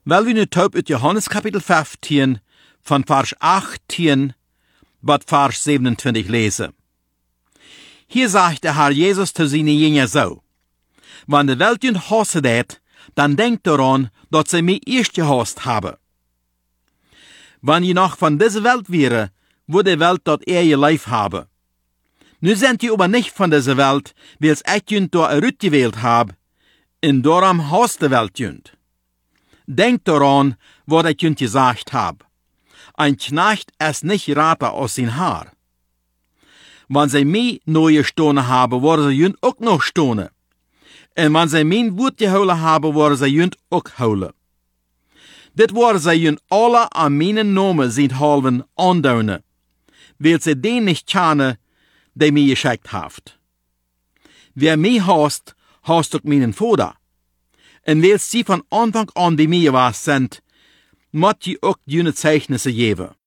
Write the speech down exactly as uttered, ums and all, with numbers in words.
Weil wir nu taub uit Johannes Kapitel vijftien, von Vers achttien bis Vers siebenundzwanzig lesen. Hier sagt der Herr Jesus zu seinen Jüngern so: Wenn die Welt jünd hassen hat, dann denkt daran, dass sie mich erst gehasst haben. Wenn ihr noch von dieser Welt wäre, würde die Welt dort eher ihr Life haben. Nu sind ihr aber nicht von dieser Welt, weil es echt jünd da ausgewählt hab, und darum hasst die Welt jünd. Denkt daran, was ich jünd gesagt hab. Ein Knecht ist nicht rater aus sein Haar. Wenn sie mich neue Stohne haben, worden sie jünd auch noch Stohne. Und wenn sie mein Wort geholen haben, worden sie jünd auch holen. Dit worden sie jünd alle an meinen Namen sind halben andaunen, weil sie den nicht kennen, der mich geschickt haft. Wer mich hasst, hasst auch meinen Vater. Und weil sie von Anfang an bei mir was sind, muss ich auch jene Zeichnisse geben.